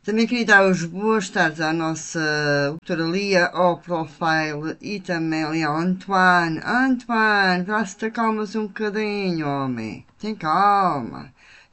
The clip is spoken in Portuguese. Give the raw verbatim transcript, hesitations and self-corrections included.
Também queria dar os boas tardes à nossa doutora Lia, ao Profile e também ali ao Antoine. Antoine, vá se te acalmas um bocadinho, homem. Tem calma.